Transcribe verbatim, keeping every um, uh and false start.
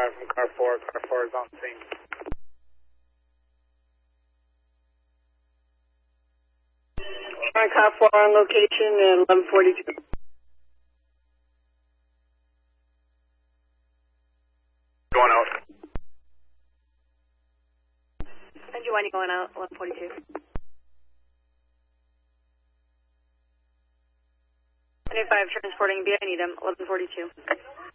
five from car four. Car four is on scene. Alright, car four on location at eleven forty-two. Going out. Engine one, you going out, eleven forty-two. twenty-five transporting B, I need him, eleven forty-two.